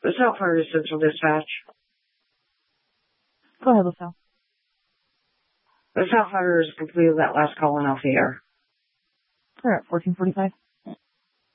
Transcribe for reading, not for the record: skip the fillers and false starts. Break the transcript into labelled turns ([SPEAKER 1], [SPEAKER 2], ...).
[SPEAKER 1] The South Florida Central Dispatch.
[SPEAKER 2] Go ahead, LaSalle.
[SPEAKER 1] The South Florida has completed that last call and off the air.
[SPEAKER 2] We're at 14:45.